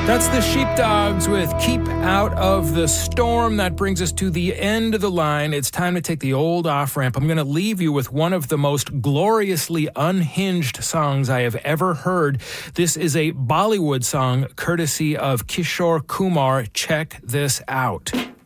That's the Sheepdogs with Keep Out of the Storm. That brings us to the end of the line. It's time to take the old off-ramp. I'm going to leave you with one of the most gloriously unhinged songs I have ever heard. This is a Bollywood song courtesy of Kishore Kumar. Check this out.